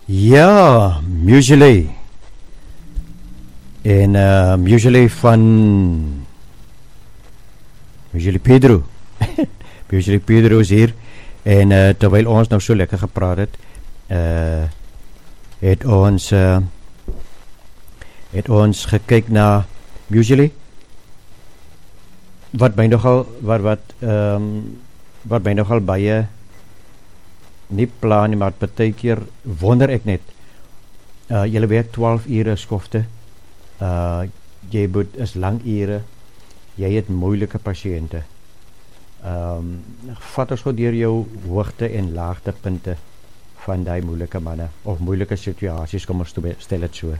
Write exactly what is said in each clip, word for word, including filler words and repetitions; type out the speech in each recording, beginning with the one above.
Ja, Muesli. En uh, Muesli van Muesli Pedro. Muesli Pedro is hier. En uh, terwyl ons nou so lekker gepraat het, uh, het ons uh, het ons gekyk na Muesli. Wat my nogal wat wat ehm um, wat my nogal baie nie plan nie, maar partykeer wonder ek net. Uh julle werk twaalf ure skofte. Uh jy moet is lang ure. Jy het moeilike pasiënte. Ehm um, vat ons gou deur jou hoogte en laagtepunte van daai moeilike manne of moeilike situasies, kom ons toe stel dit so.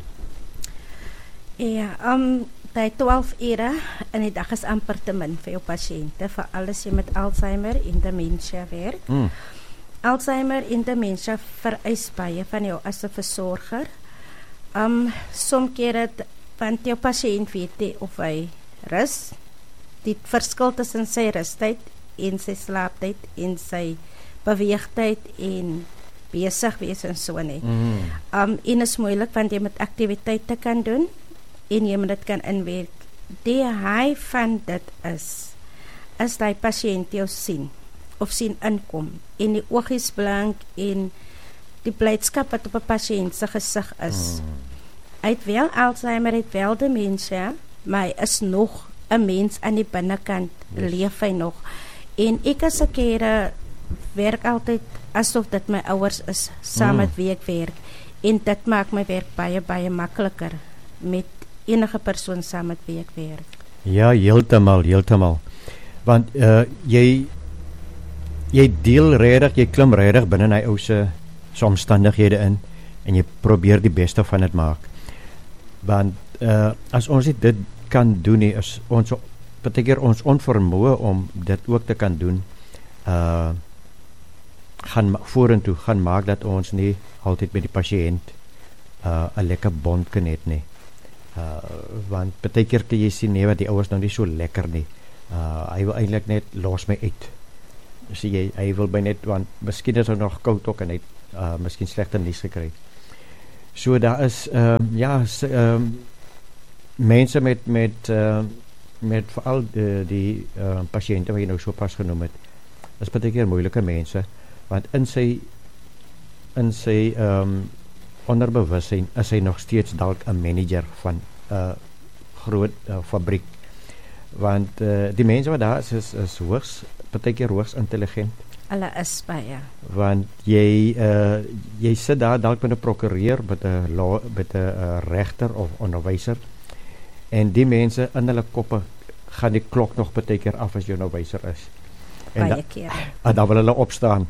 Ja, um by twaalf ure in die dag is amper te min vir jou pasiënte, vir alles jy met Alzheimer en demensie werk. Mm. Alzheimer en demensie vereis baie van jou as 'n versorger. Um soms keer dit want jou pasiënt weet nie of hy rus. Die verskil tussen sy rustyd en sy slaaptyd en sy beweegtyd en besig wees en so nie. Mm. Um en is moeilik want jy moet aktiwiteite kan doen en jy moet dit kan inwerk. Die hy van dit is is die pasiënt jou sien of sien inkom en die oogies blink en die blydskap wat op 'n pasiënt se gesig is. Mm. Hy het wel Alzheimer, het wel demensie, maar hy is nog 'n mens aan die binnekant, yes. Leef hy nog. En ek as 'n kere werk altyd asof dit my ouers is, saam Mm. met wie ek werk. En dit maak my werk baie, baie makliker met enige persoon saam met wie ek werk. Ja, heeltemal, heeltemal. Want uh, jy jy deel regtig, jy klim regtig binne hy ou se omstandighede in en jy probeer die beste van dit maak. Want uh, as ons dit kan doen nie, is ons partykeer ons onvermoë om dit ook te kan doen. Uh gaan vorentoe gaan maak dat ons nie altyd met die pasiënt uh 'n lekker bond kan hê nie. Uh want partykeer kan jy sien nee wat die ouers nou nie so lekker nie. Uh hy wil eintlik net los my uit. Sien jy, hy wil by net want miskien is hy nog koud ook en hy uh miskien slegte nuus gekry. So daar is ehm um, ja, ehm um, mense met met uh, met veral die, die uh, pasiënte wat jy nou so pas genoem het. Is partykeer moeilike mense want in sy in sy ehm um, onderbewussyn is hy nog steeds dalk 'n manager van 'n uh, groot uh, fabriek. Want uh, die mense wat daar is is, is hoogs partykeer hoogs intelligent. Hulle is baie. Want jy uh, jy sit daar dalk met 'n prokureur, met 'n met 'n uh, regter of onderwyser en die mense in hulle koppe gaan die klok nog partykeer af as jy 'n onderwyser is. En Baie keer. En dan wil hulle opstaan.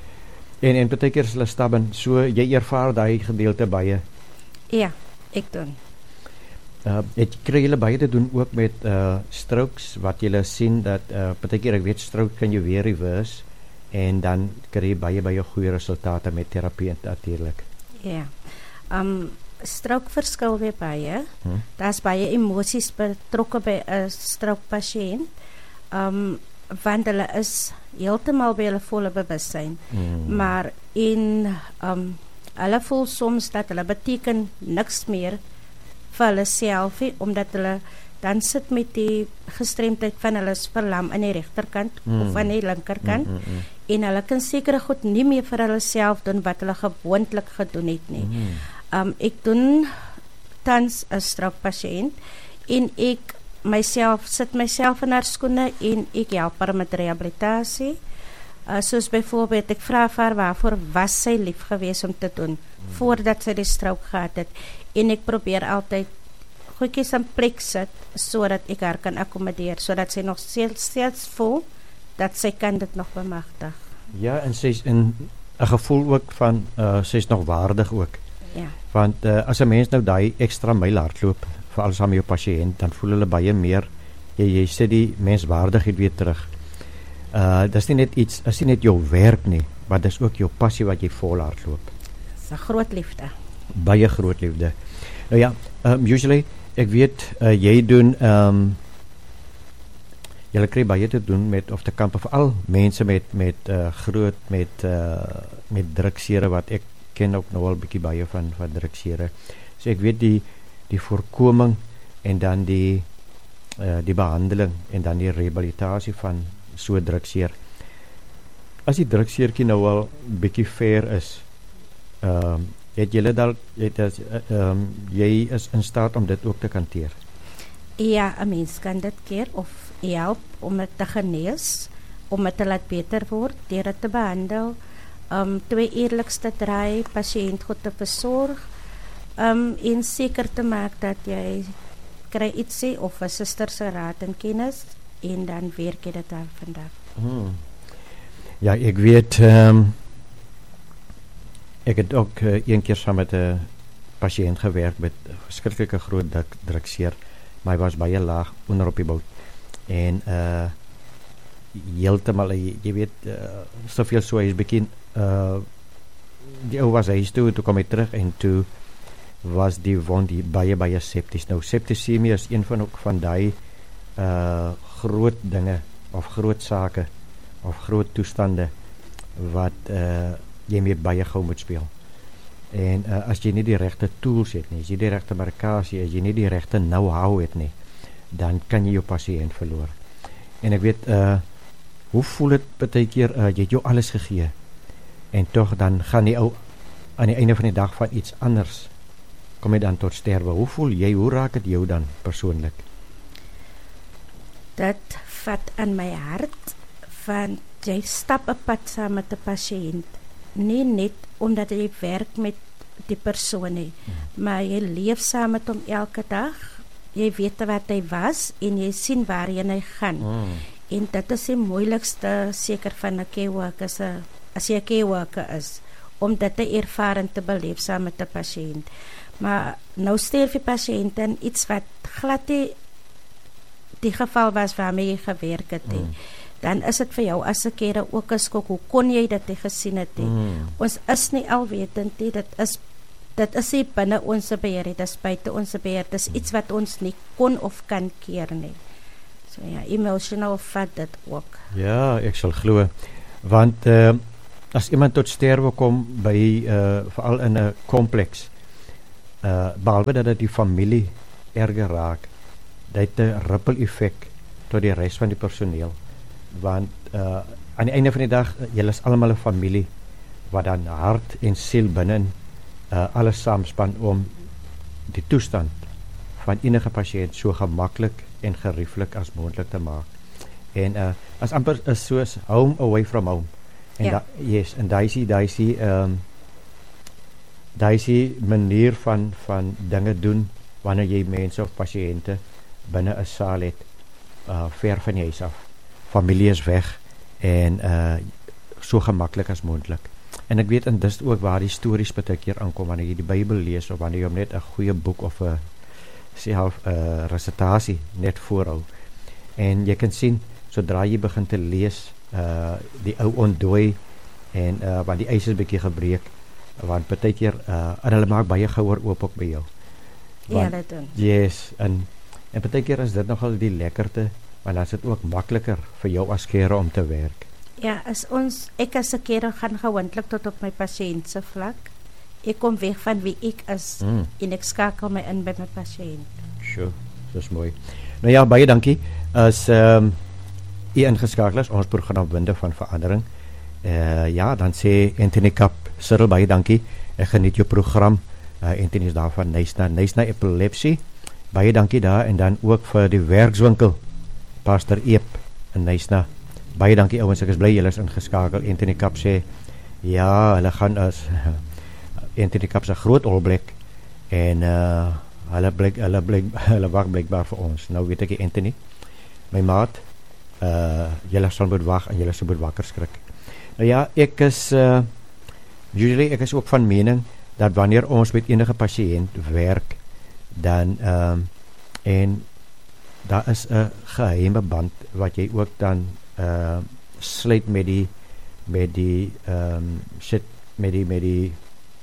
En en partykeer is hulle stubborn, so jy ervaar daai gedeelte baie. Ja, ek doen. Uh, het kry julle baie te doen ook met uh, strokes wat julle sien dat uh, partykeer ek weet stroke kan jy weer reverse en dan kry jy baie baie goeie resultate met terapie natuurlik. Ja. Um stroke verskil weer baie. Hmm. Daar's baie emosies betrokke by 'n stroke pasiënt. Um want hulle is heeltemal by hulle volle bewussyn. Hmm. Maar in um hulle voel soms dat hulle beteken niks meer vir hulle self, omdat hulle dan sit met die gestremdheid van hulle verlam aan die regterkant mm. of aan die linkerkant mm, mm, mm. en hulle kan sekere goed nie meer vir hulle self doen wat hulle gewoonlik gedoen het nie. Mm. Um, ek doen tans 'n stroke pasiënt en ek myself sit myself in haar skoene en ek help haar met rehabilitasie. Uh, soos byvoorbeeld ek vra vir haar waarvoor was sy lief gewees om te doen mm. voordat sy die stroke gehad het. En ek probeer altyd goedjies in plek sit sodat ek haar kan akkommodeer, sodat sy nog steeds, steeds voel dat sy kan dit nog bemagtig. Ja, en sy is in 'n gevoel ook van uh, sy is nog waardig ook. Ja. Want uh, as 'n mens nou daai ekstra myl hardloop vir alles aan jou pasiënt, dan voel hulle baie meer jy jy sit die menswaardigheid weer terug. Uh dis nie net iets, is nie net jou werk nie, maar dis ook jou passie wat jy volhardloop. Dis 'n groot liefde. Baie groot liefde. Nou ja, um, usually ek weet uh, jy doen ehm um, jy kry baie te doen met of te kampe veral mense met met uh, groot met uh, met druksere wat ek ken ook nou al bietjie baie van van drugsere. So ek weet die die voorkoming en dan die uh, die behandeling en dan die rehabilitasie van so drugseer. As die drugseertjie nou al bietjie ver is, ehm um, het julle dalk het as ehm um, jy is in staat om dit ook te hanteer. Ja, 'n mens kan dit keer of help om dit te genees, om dit te laat beter word, deur dit te behandel, um twee eerliks te draai, pasiënt goed te versorg, um en seker te maak dat jy kry ietsie of 'n suster se raad en kennis en dan werk jy dit daar vandag. Hmm. Ja, ek weet ehm um, ek het ook uh, een keer saam met 'n pasiënt gewerk met verskriklike groot drugseer, maar hy was baie laag onder op die boot. En uh heeltemal jy, jy weet uh, soveel so hy is begin uh die ou was hy toe toe kom hy terug en toe was die wond die baie baie septies. Nou septisemie is een van ook van daai uh groot dinge of groot sake of groot toestande wat uh jy mee baie gou moet speel. En uh, as jy nie die regte tools het nie, as jy die regte medikasie, as jy nie die regte know-how het nie, dan kan jy jou pasiënt verloor. En ek weet uh hoe voel dit baie keer uh, jy het jou alles gegee en tog dan gaan jy ou aan die einde van die dag van iets anders kom jy dan tot sterwe. Hoe voel jy? Hoe raak dit jou dan persoonlik? Dit vat in my hart van jy stap 'n pad saam met 'n pasiënt, nie net omdat jy werk met die persoon nie, hmm. maar jy leef saam met hom elke dag. Jy weet wat hy was en jy sien waarheen hy gaan. Hmm. En dit is die moeilikste seker van 'n care worker as 'n as jy 'n care worker is, om dit te ervaar en te beleef saam met 'n pasiënt. Maar nou sterf die pasiënt en iets wat glad nie die geval was waarmee jy gewerk het. Mm. Dan is dit vir jou as 'n kere ook 'n skok. Hoe kon jy dit nie gesien het nie? Mm. Ons is nie alwetend nie. Dit is dit is nie binne ons beheer, dit is buite ons beheer. Dit is iets wat ons nie kon of kan keer nie. So ja, emotional vat dit ook. Ja, ek sal glo. Want uh, as iemand tot sterwe kom by uh, veral in 'n kompleks, uh, behalwe dat dit die familie erger raak, dit het 'n ripple effek tot die res van die personeel. Want uh, aan die einde van die dag, julle is almal 'n familie wat dan hart en siel binne uh, alles saamspan om die toestand van enige pasiënt so gemaklik en gerieflik as moontlik te maak. En uh, as amper is soos home away from home. En ja. da, yes, en daai is daai is ehm um, daai is die manier van van dinge doen wanneer jy mense of pasiënte binne 'n saal het, uh, ver van die huis af. Familie is weg en uh, so gemaklik as moontlik. En ek weet en dis ook waar die stories baie keer aankom wanneer jy die Bybel lees of wanneer jy hom net 'n goeie boek of 'n sê half 'n uh, resitasie net voorhou. En jy kan sien sodra jy begin te lees, uh, die ou ontdooi en uh, want die ys is bietjie gebreek, want baie keer uh, en hulle maak baie gouer oop ook by jou. Want, ja, dit doen. Yes, en en baie keer is dit nogal die lekkerte, want dan is dit ook makliker vir jou as kere om te werk. Ja, as ons ek as 'n kere gaan gewoonlik tot op my pasiënt se vlak. Ek kom weg van wie ek is mm. en ek skakel my in by my pasiënt. Sure, dis mooi. Nou ja, baie dankie. As ehm um, u ingeskakel is ons program Winde van Verandering. Uh, ja, dan sê Anthony Kap, Cyril, baie dankie. Ek geniet jou program. Uh, Anthony is daar van Nysna, Nysna Epilepsie. Baie dankie daar en dan ook vir die werkswinkel Pastor Eep in Nysna. Baie dankie ouens, ek is bly julle is ingeskakel. Anthony Kap sê ja, hulle gaan as Anthony Kap se groot olblik en uh, hulle blik hulle blik hulle wag blikbaar vir ons. Nou weet ek Anthony, my maat, uh, julle sal moet wag en julle sal moet wakker skrik. Nou ja, ek is uh, usually ek is ook van mening dat wanneer ons met enige pasiënt werk, dan um, en daar is 'n geheime band wat jy ook dan uh, sluit met die met die um, shit met die met die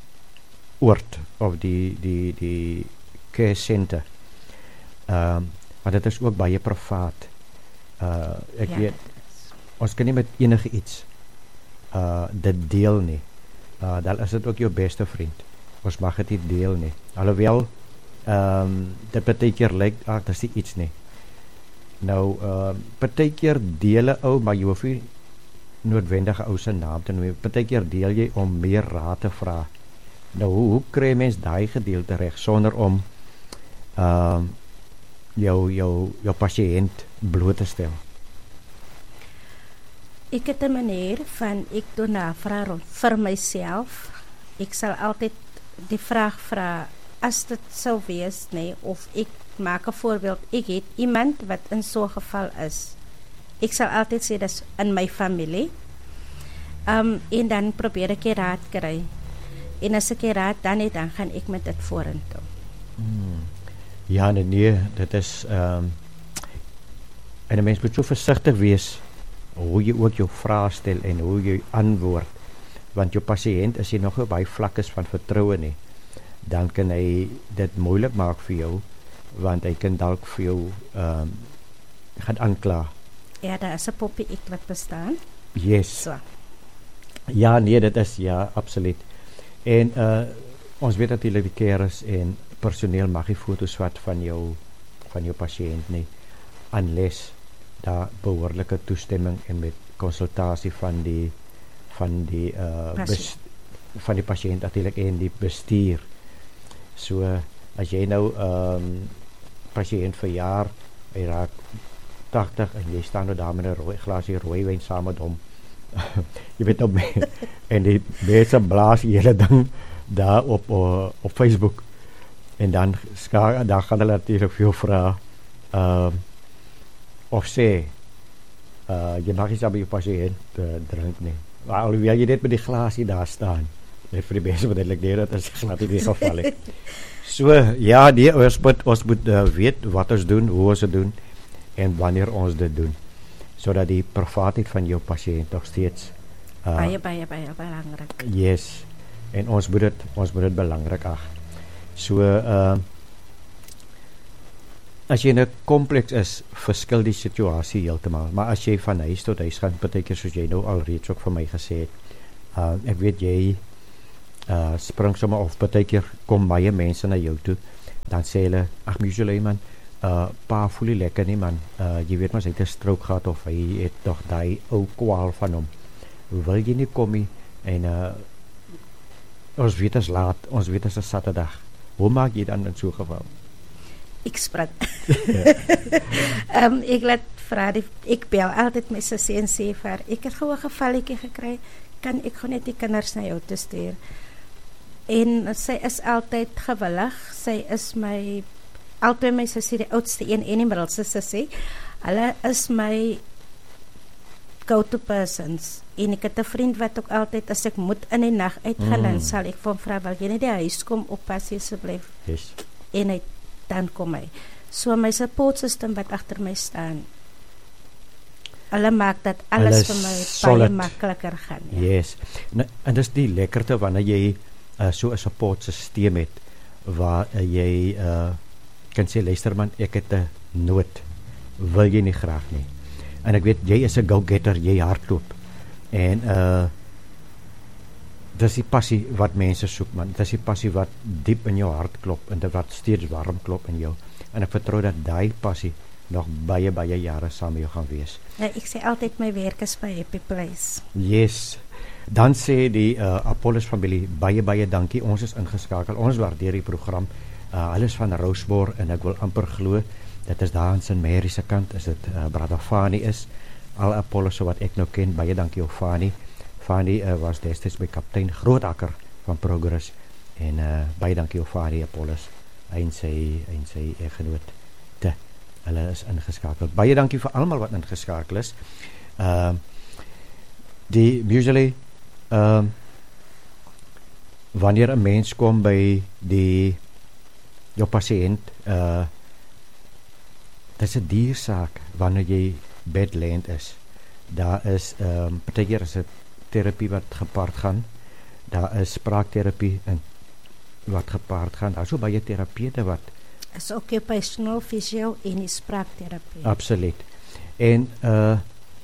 oord of die die die care center. Um, maar dit is ook baie privaat. Uh, ek ja, weet ons kan nie met enige iets uh, dit deel nie. uh, dan is dit ook jou beste vriend. Ons mag dit nie deel nie. Alhoewel ehm um, dit baie keer lyk ag, dis nie iets nie. Nou ehm uh, baie keer deel 'n ou, maar jy hoef nie noodwendige ou se naam te noem. Baie keer deel jy om meer raad te vra. Nou hoe, hoe kry mens daai gedeelte reg sonder om ehm um, jou jou jou pasiënt bloot te stel? Ek het 'n manier van ek doen navraag rond vir myself. Ek sal altyd die vraag vra as dit sou wees, nee, of ek maak 'n voorbeeld, ek het iemand wat in so 'n geval is. Ek sal altyd sê dis in my familie. Um, en dan probeer ek raad kry. En as ek raad dan het, dan gaan ek met dit vorentoe. Hmm. Ja, nee, nee, dit is um, en 'n mens moet so versigtig wees hoe jy ook jou vrae stel en hoe jy antwoord, want jou pasiënt as jy nog op baie vlak is van vertroue nie, dan kan hy dit moeilik maak vir jou, want hy kan dalk vir jou um, gaan aankla. Ja, daar is 'n poppie ek wat bestaan. Yes. So. Ja, nee, dit is ja, absoluut. En uh, ons weet natuurlik die carers en personeel mag nie foto's vat van jou van jou pasiënt nie, unless daar behoorlike toestemming en met konsultasie van die van die uh, bes, van die pasiënt natuurlik en die bestuur. So as jy nou 'n um, pasiënt verjaar, hy raak tachtig en jy staan nou daar met 'n rooi glasie rooiwyn saam met hom. Jy weet op en die mense blaas die hele ding daar op uh, op Facebook. En dan skaar dan gaan hulle natuurlik veel vra uh, of sê uh, jy mag nie saam met jou pasiënt uh, drink nie. Maar alhoewel jy net met die glasie daar staan. Net vir die mense wat eintlik leer dat is glad nie die geval nie. So ja, die ons moet ons moet uh, weet wat ons doen, hoe ons dit doen en wanneer ons dit doen, sodat die privaatheid van jou pasiënt nog steeds uh, baie baie baie belangrik. Yes. En ons moet dit ons moet dit belangrik ag. So uh as jy in 'n kompleks is, verskil die situasie heeltemal, maar as jy van huis tot huis gaan, partykeer soos jy nou al reeds ook vir my gesê het, uh ek weet jy uh spring sommer of partykeer kom baie mense na jou toe, dan sê hulle ag Mujela man, uh pa voel nie lekker nie man, uh jy weet maar hy het 'n strook gehad of hy het tog daai ou kwaal van hom, wil jy nie kom nie? En uh ons weet as laat, ons weet as 'n Saterdag, hoe maak jy dan in so 'n geval? Ek spring. um, ek laat vra, die, ek bel altyd my sussie en sê vir, ek het gou 'n gevalletjie gekry, kan ek gou net die kinders na jou te stuur? En sy is altyd gewillig, sy is my, altyd my sussie, die oudste een en die middelste sussie, hulle is my go-to persons. En ek het 'n vriend wat ook altyd, as ek moet in die nag uitgaan, dan mm. sal ek vir hom vra, wil jy net die huis kom oppas asseblief? Yes. En hy, dan kom hy. So my support system wat agter my staan, hulle maak dat alles alles vir my solid. baie makliker gaan. Ja. Yes. Nou, en dis die lekkerte wanneer jy uh, so 'n support stelsel het, waar uh, jy uh, kan sê, luister man, ek het 'n nood, wil jy nie graag nie? En ek weet, jy is 'n go-getter, jy hardloop. En uh dis die passie wat mense soek man, dis die passie wat diep in jou hart klop en dit wat steeds warm klop in jou. En ek vertrou dat daai passie nog baie baie jare saam met jou gaan wees. Ja, ek sê altyd my werk is by Happy Place. Yes. Dan sê die uh, Apollos familie baie baie dankie. Ons is ingeskakel. Ons waardeer die program. Uh, alles van Roosmore en ek wil amper glo dit is daar aan Saint Mary se kant, is dit uh, Brother Fani is. Al Apollos so wat ek nou ken, baie dankie ou Fani. Fani uh, was destyds by kaptein Grootakker van Progress en uh, baie dankie ou Fani Apollos. En sy en sy eggenoot te. Hulle is ingeskakel. Baie dankie vir almal wat ingeskakel is. Ehm uh, die usually ehm uh, wanneer 'n mens kom by die jou pasiënt, uh dis 'n diersaak wanneer jy bedland is. Daar is ehm um, partykeer is 'n terapie wat gepaard gaan. Daar is spraakterapie en wat gepaard gaan. Daar is so baie terapeute wat Is occupational physio en die spraakterapie. Absoluut. En uh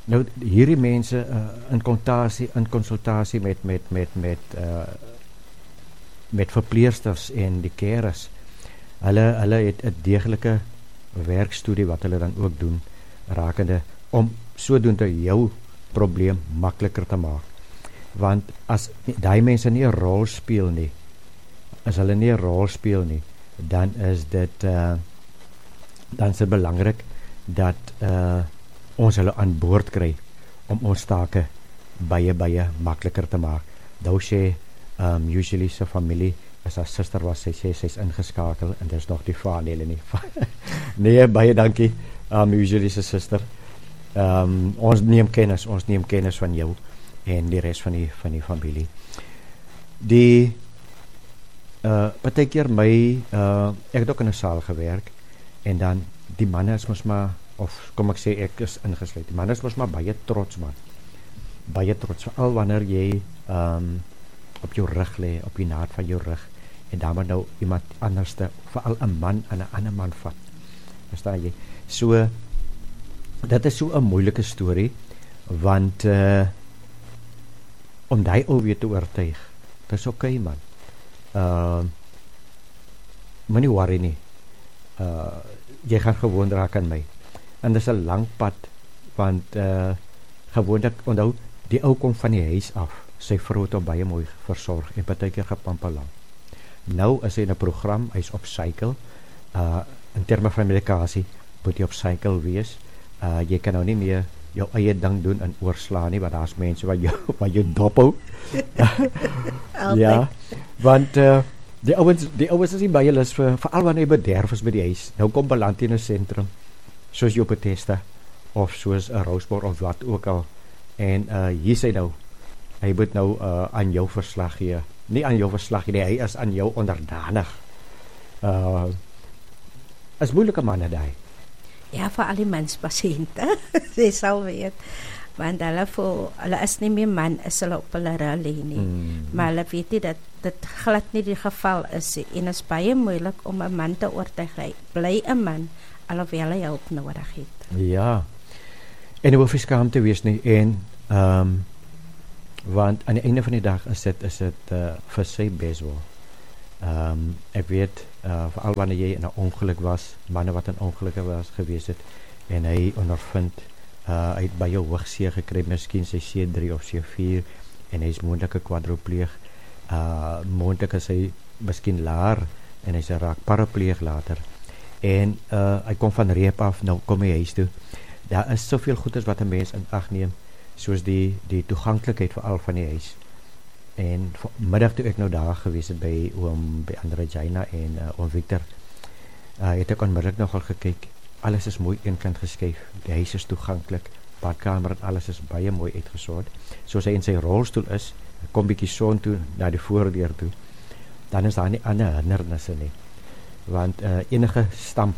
Nou hierdie mense uh, in konsultasie in konsultasie met met met met uh, met verpleegsters en die carers. Hulle hulle het 'n deeglike werkstudie wat hulle dan ook doen rakende om sodoende jou probleem makliker te maak. Want as daai mense nie 'n rol speel nie, as hulle nie 'n rol speel nie, dan is dit uh, dan is dit belangrik dat uh, ons hulle aan boord kry om ons take baie baie makliker te maak. Dou sê um, usually sy familie, as haar suster was, sy sê sy's ingeskakel en dis nog die vader hulle nie. Nee, baie dankie. Um, usually sy suster. Um, ons neem kennis, ons neem kennis van jou en die res van die van die familie. Die uh partykeer my uh ek het ook in 'n saal gewerk en dan die manne is mos maar of kom ek sê ek is ingesluit. Die manne is mos maar baie trots man. Baie trots veral wanneer jy um op jou rug lê, op die naad van jou rug en dan maar nou iemand anderste, veral 'n man aan 'n ander man vat. Verstaan jy? So dit is so 'n moeilike storie want uh om daai ou weer te oortuig. Dis okay man. Uh moenie worry nie. Uh jy gaan gewoon raak aan my. En dis 'n lang pad want uh gewoonlik onthou die ou kom van die huis af. Sy vrou het hom baie mooi versorg en partykeer gepampelang. Nou is hy in 'n program, hy's op sykel. Uh in terme van medikasie moet jy op sykel wees. Uh jy kan nou nie meer jou eie ding doen en oorslaan nie, want daar's mense wat jou wat jou dop hou. Ja, want uh, die ouens die ouens is nie baie lus vir veral wanneer jy bederf is by die huis. Nou kom beland in 'n sentrum soos jou Bethesda of soos 'n Roseborg of wat ook al. En uh hier sê nou hy moet nou uh, aan jou verslag gee. Nie aan jou verslag gee, hy is aan jou onderdanig. Uh is moeilike manne daai. Ja, vir al die menspasiënte. Jy sal weet. Want hulle voel, hulle is nie meer man, is hulle op hulle rally nie. Mm. Maar hulle weet nie dat dit glad nie die geval is. En is baie moeilik om 'n man te oortuig. Hy bly 'n man, alhoewel hy hulp nodig het. Ja. En hy hoef nie skaam te wees nie. En, um, want aan die einde van die dag is dit, is dit uh, vir sy best wel. Um, ek weet, uh, veral wanneer jy in 'n ongeluk was, manne wat in ongelukke was gewees het, en hy ondervind, uh, hy het by jou hoogseer gekry, miskien sy C drie of C vier, en hy is moontlik 'n kwadropleeg, uh, moontlik is hy miskien laer, en hy is raak parapleeg later, en uh, hy kom van reep af, nou kom hy huis toe. Daar is soveel goeders wat 'n mens in ag neem, soos die, die toeganklikheid veral van die huis. En middag toe ek nou daar gewees het by oom by Andre Jaina en uh, oom Victor, uh, het ek onmiddellik nogal gekyk. Alles is mooi eenkant geskuif. Die huis is toeganklik, badkamer en alles is baie mooi uitgesort. Soos hy in sy rolstoel is, kom bietjie son toe na die voordeur toe. Dan is daar nie ander hindernisse nie. Want uh, enige stamp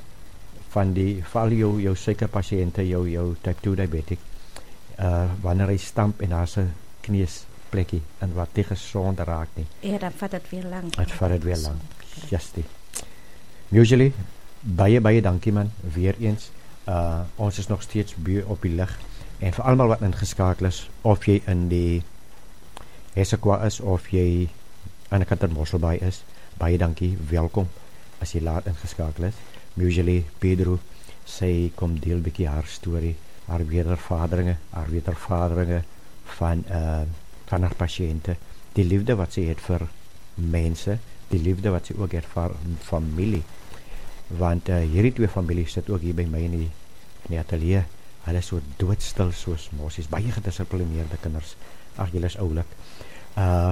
van die val jou jou suikerpasiënte, jou jou type two diabetic, uh, wanneer hy stamp en daar's 'n kneus plekkie en wat nie gesond raak nie. Ja, dan vat dit weer lang. Het vat dit weer lang. Justy. Usually, baie, baie dankie man, weer eens. Uh, ons is nog steeds op die lig. En vir almal wat ingeskakel is, of jy in die Hessequa is, of jy aan die kant in Mosselbaai is, baie dankie, welkom, as jy laat ingeskakel is. Usually, Pedro, sy kom deel bykie haar story, haar wedervaderinge, haar wedervaderinge van uh, van haar patiënte, die liefde wat sy het vir mense, die liefde wat sy ook het vir familie, want uh, hierdie twee families sit ook hier by my in die, in die atelier, hulle is so doodstil soos mosies, baie gedisciplineerde kinders, ag julle is oulik. Uh,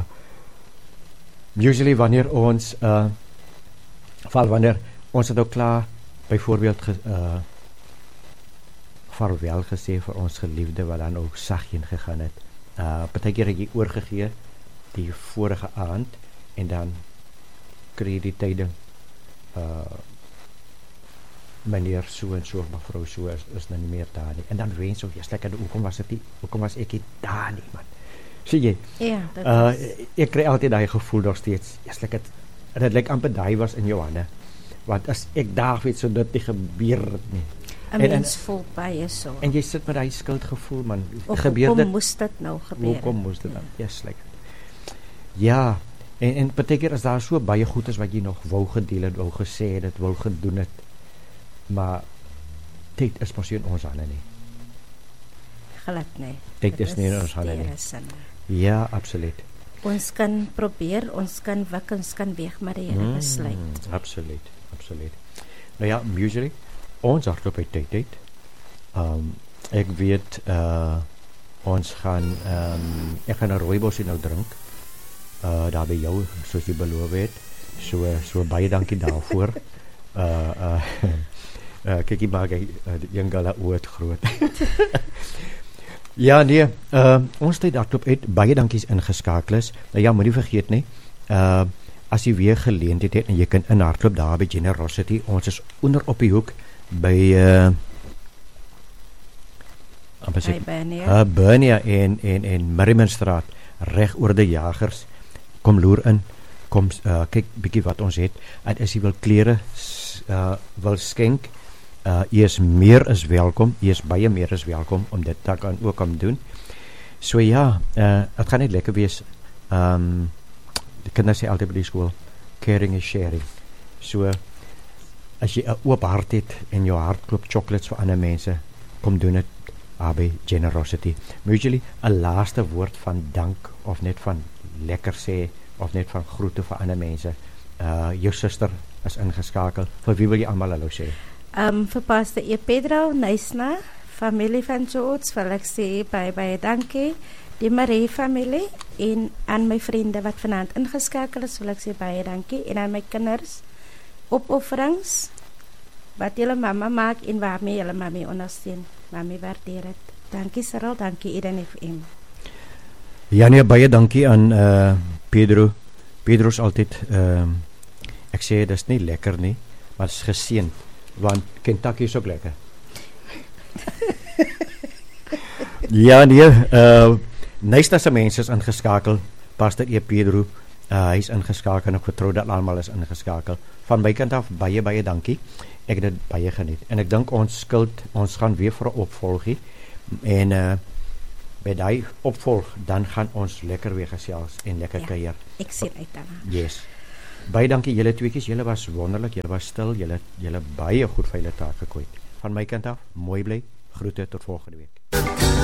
usually wanneer ons, uh, val wanneer ons het ook klaar, byvoorbeeld ge, uh, vaarwel gesê vir ons geliefde, wat dan ook sagheen gegaan het, Uh, partykeer het jy oorgegee die vorige aand en dan kry jy die tyding uh, meneer so en so, mevrou so is, is nou nie meer daar nie. En dan wens ek, yes, lekker, hoekom was dit nie, hoekom was ek nie daar nie, man. Sê jy? Ja, dat uh, is. Ek kry altyd daai gevoel nog steeds, yes, lekker, en het lyk amper daai was in jou hande, want as ek daar weet, so dit nie gebeur het nie. 'n mens voel baie so. En jy sit met daai skuldgevoel man. Of Gebeur hoekom dit? moes dit nou gebeur? Hoekom moes dit nou? Yes, like. Ja, en en baie keer is daar so baie goed as wat jy nog wou gedeel het, wou gesê het, dit wou gedoen het. Maar tyd is mos nie in ons hande nie. Glad nie. Tyd is nie in ons hande nie. Ja, absoluut. Ons kan probeer, ons kan wik, ons kan weeg, maar die Here Mm, besluit. absoluut, absoluut. Nou ja, usually, ons hardloop uit tyd uit. Um, ek weet, uh, ons gaan, um, ek gaan 'n rooibos nou drink, uh, daar by jou, soos jy beloof het. So, so baie dankie daarvoor. uh, uh, uh, kyk, jy maak die jong gala oud groot. Ja, nee, uh, ons tyd hardloop uit, baie dankies ingeskakel is. Nou ja, moet nie vergeet nie, uh, as jy weer geleentheid het en jy kan in hardloop daar by Generosity, ons is onder op die hoek by uh, By Bernia. Uh, Bernia en, en, en Merrimanstraat, reg oor die Jagers. Kom loer in, kom uh, kyk bietjie wat ons het. En as jy wil klere uh, wil skenk, uh, jy is meer is welkom, jy is baie meer is welkom om dit te kan ook om doen. So ja, uh, het gaan net lekker wees. Um, die kinders sê altyd by die skool, caring is sharing. So, as jy 'n oop hart het en jou hart klop chocolates vir ander mense, kom doen dit by Generosity. Usually 'n laaste woord van dank of net van lekker sê of net van groete vir ander mense. Uh, jou suster is ingeskakel. Vir wie wil jy almal hallo sê? Um, vir Pastor E. Pedro, Nysna, familie van George, wil ek sê baie baie dankie. Die Marie familie en aan my vriende wat vanaand ingeskakel is, wil ek sê baie dankie. En aan my kinders, opofferings wat julle mamma maak en waarmee julle mami ondersteun. Mami waardeer dit. Dankie Cyril, dankie Eden F M. Ja nee, baie dankie aan uh, Pedro. Pedro is altyd, uh, ek sê dit is nie lekker nie, maar het is geseend, want Kentucky is ook lekker. Ja nee, uh, Nysna se mense is ingeskakel, Pastor E. Pedro, uh, hy is ingeskakel en ek vertrou dat almal is ingeskakel. Van my kant af, baie baie dankie. Ek het dit baie geniet. En ek dink ons skuld, ons gaan weer vir 'n opvolgie. En uh, by die opvolg, dan gaan ons lekker weer gesels en lekker Ja, kuier. ek sien uit daarna. Yes. Baie dankie julle tweeetjies. Julle was wonderlik, julle was stil, julle julle baie goed vir julle taak gekwyt. Van my kant af, mooi bly. Groete tot volgende week.